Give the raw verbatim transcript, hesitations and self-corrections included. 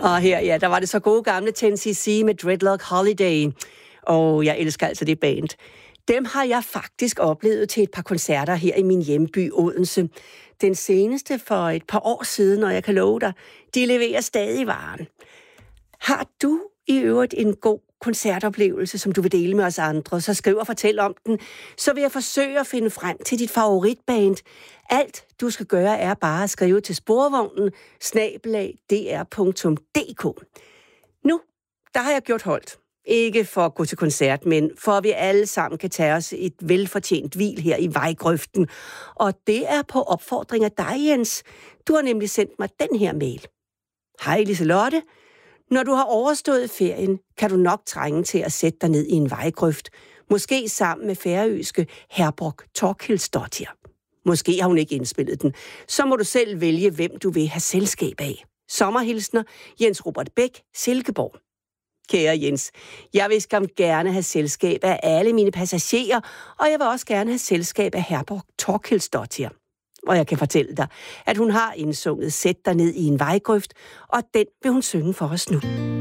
Og her, ja, der var det så gode gamle ten cc med Dreadlock Holiday. Og jeg elsker altså det band. Dem har jeg faktisk oplevet til et par koncerter her i min hjemby Odense. Den seneste for et par år siden, og jeg kan love dig, de leverer stadig varen. Har du i øvrigt en god koncertoplevelse, som du vil dele med os andre, så skriv og fortæl om den. Så vil jeg forsøge at finde frem til dit favoritband. Alt du skal gøre er bare at skrive til sporvognen snabel-a d r punktum d k. Nu, der har jeg gjort holdt. Ikke for at gå til koncert, men for at vi alle sammen kan tage os et velfortjent hvil her i vejgrøften. Og det er på opfordring af dig, Jens. Du har nemlig sendt mig den her mail. Hej Liselotte. Når du har overstået ferien, kan du nok trænge til at sætte dig ned i en vejgrøft. Måske sammen med færøske Herborg Torkilsdottir. Måske har hun ikke indspillet den. Så må du selv vælge, hvem du vil have selskab af. Sommerhilsner, Jens Robert Bæk, Silkeborg. Kære Jens, jeg vil skam gerne have selskab af alle mine passagerer, og jeg vil også gerne have selskab af Herborg Torkilsdottir. Og jeg kan fortælle dig, at hun har indsunget Sæt dig ned i en vejgrøft, og den vil hun synge for os nu.